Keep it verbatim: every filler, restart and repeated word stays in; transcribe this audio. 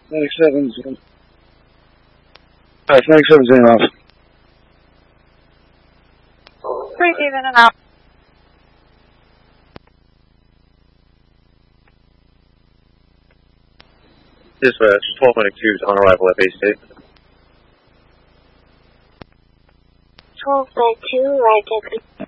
ninety-seven, zero. Alright, ninety-seven, zero off. Break even and out. Dispatch, twelve ninety-two is on arrival at base state. twelve ninety-two, right,